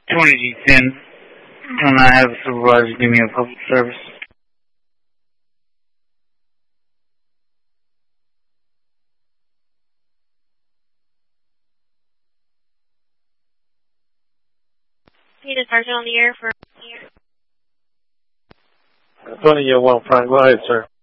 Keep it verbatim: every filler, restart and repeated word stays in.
twenty G ten, and I have a supervisor give me a public service. Need a sergeant on the air for... twenty, you one, Frank. Go ahead, sir.